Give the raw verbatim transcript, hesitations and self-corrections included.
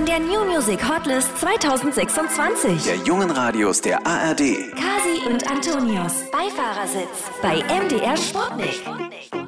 von der New Music Hotlist zwanzig sechsundzwanzig. Der jungen Radios der A R D. Kasi und Antonius. Beifahrersitz bei M D R Sputnik.